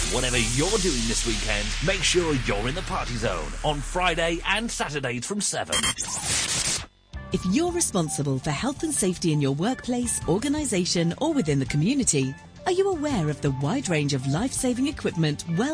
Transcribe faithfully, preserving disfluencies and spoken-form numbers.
Whatever you're doing this weekend, make sure you're in the Party Zone on Friday and Saturdays from seven. If you're responsible for health and safety in your workplace, organisation or within the community, are you aware of the wide range of life-saving equipment well